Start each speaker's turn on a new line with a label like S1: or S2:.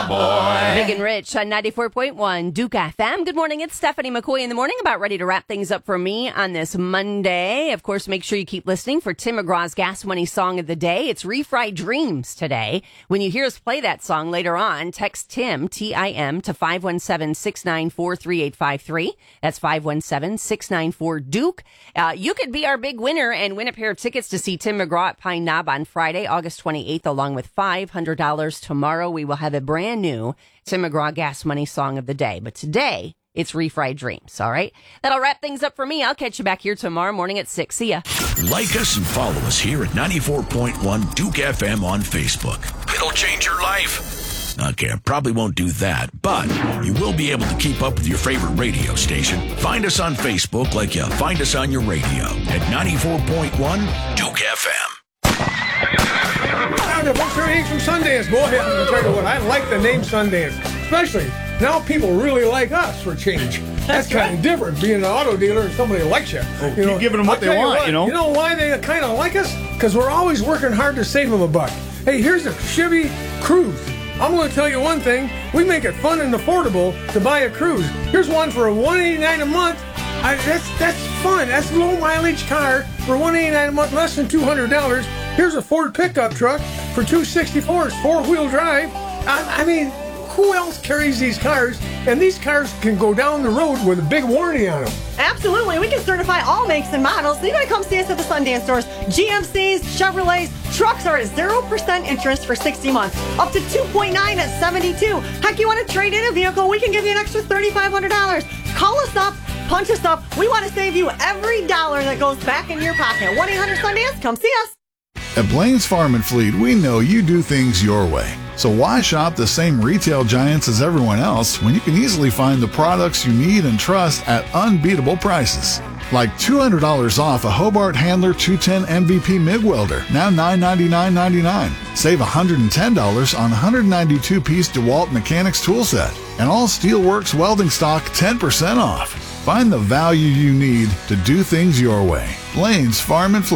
S1: boy.
S2: Big and Rich on 94.1 Duke FM. Good morning. It's Stephanie McCoy in the morning. About ready to wrap things up for me on this Monday. Of course, make sure you keep listening for Tim McGraw's Gas Money Song of the Day. It's Refried Dreams today. When you hear us play that song later on, text Tim, T-I-M, to 517-694-3853. That's 517-694-DUKE. You could be our big winner and win a pair of tickets to see Tim McGraw at Pine Knob on Friday, August 28th, along with $500 tomorrow. We will have a brand new Tim McGraw Gas Money Song of the Day. But today, it's Refried Dreams, all right? That'll wrap things up for me. I'll catch you back here tomorrow morning at 6. See ya.
S3: Like us and follow us here at 94.1 Duke FM on Facebook. It'll change your life. Okay, I probably won't do that, but you will be able to keep up with your favorite radio station. Find us on Facebook like you find us on your radio at 94.1 Duke FM.
S4: The folks are eating some Sundance. Boy, I'm going to tell you what, I like the name Sundance. Especially now people really like us for change. That's kind of different, being an auto dealer and somebody likes you.
S5: You know, giving them what they want, you know?
S4: You know why they kind of like us? Because we're always working hard to save them a buck. Hey, here's a Chevy Cruze. I'm going to tell you one thing. We make it fun and affordable to buy a Cruze. Here's one for $189 a month. That's fun. That's a low mileage car for $189 a month, less than $200. Here's a Ford pickup truck for $264. It's 4-wheel drive. I mean, who else carries these cars? And these cars can go down the road with a big warranty on them.
S6: Absolutely. We can certify all makes and models. So you got to come see us at the Sundance stores. GMCs, Chevrolets, trucks are at 0% interest for 60 months. Up to 2.9 at 72. Heck, you want to trade in a vehicle? We can give you an extra $3,500. Call us up. Punch us up. We want to save you every dollar that goes back in your pocket. 1-800-SUNDANCE. Come see us.
S7: At Blaine's Farm and Fleet, we know you do things your way. So why shop the same retail giants as everyone else when you can easily find the products you need and trust at unbeatable prices? Like $200 off a Hobart Handler 210 MVP MIG welder, now $999.99. Save $110 on 192-piece DeWalt Mechanics tool set. And all Steelworks welding stock 10% off. Find the value you need to do things your way. Blaine's Farm and Fleet.